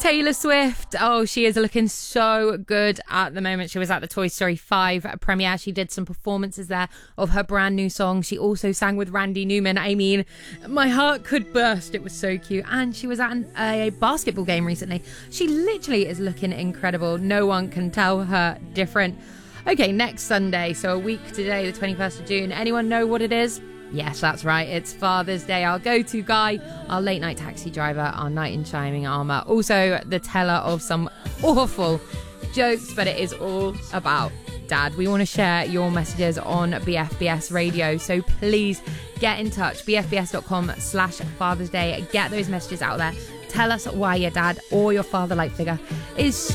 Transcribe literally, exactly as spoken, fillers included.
Taylor Swift. Oh, she is looking so good at the moment. She was at the Toy Story five premiere. She did some performances there of her brand new song. She also sang with Randy Newman. I mean, my heart could burst. It was so cute. And she was at an, a basketball game recently. She literally is looking incredible. No one can tell her different. Okay, next Sunday, so a week today, the twenty-first of June. Anyone know what it is? Yes, that's right. It's Father's Day. Our go-to guy, our late-night taxi driver, our knight in shining armour. Also, the teller of some awful jokes, but it is all about Dad. We want to share your messages on B F B S Radio, so please get in touch. b f b s dot com slash Father's Day. Get those messages out there. Tell us why your dad or your father-like figure is so